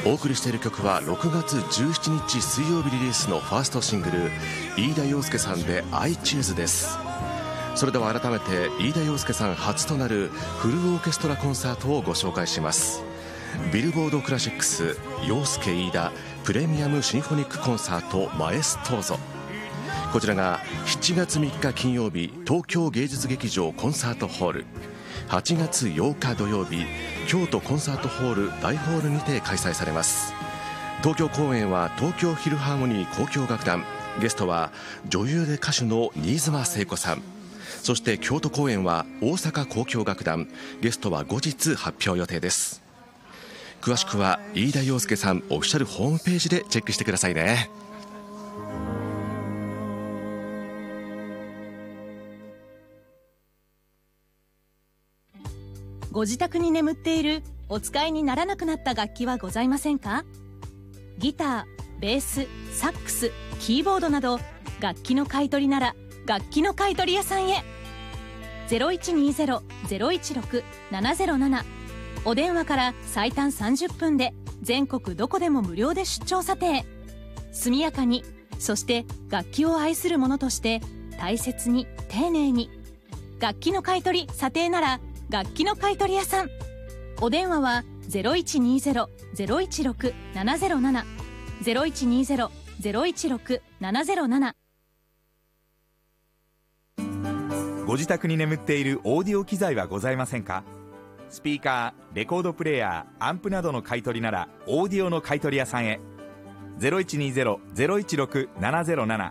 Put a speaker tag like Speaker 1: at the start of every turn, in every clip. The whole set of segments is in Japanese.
Speaker 1: お送りしている曲は6月17日水曜日リリースのファーストシングル、飯田洋介さんで I Choose です。それでは改めて飯田洋介さん初となるフルオーケストラコンサートをご紹介します。ビルボードクラシックス洋介飯田プレミアムシンフォニックコンサートマエストーゾ。こちらが7月3日金曜日東京芸術劇場コンサートホール、8月8日土曜日京都コンサートホール大ホールにて開催されます。東京公演は東京フィルハーモニー交響楽団、ゲストは女優で歌手の新妻聖子さん。そして京都公演は大阪交響楽団、ゲストは後日発表予定です。詳しくは飯田洋介さんオフィシャルホームページでチェックしてくださいね。
Speaker 2: ご自宅に眠っているお使いにならなくなった楽器はございませんか？ギター、ベース、サックス、キーボードなど楽器の買い取りなら楽器の買い取り屋さんへ。 0120-016-707 お電話から最短30分で全国どこでも無料で出張査定。速やかに、そして楽器を愛する者として大切に丁寧に。楽器の買い取り査定なら楽器の買い取り屋さん。お電話は 0120-016-707 0120-016-707。
Speaker 3: ご自宅に眠っているオーディオ機材はございませんか？スピーカー、レコードプレーヤー、アンプなどの買い取りならオーディオの買い取り屋さんへ。 0120-016-707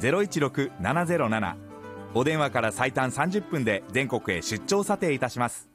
Speaker 3: 0120-016-707。お電話から最短30分で全国へ出張査定いたします。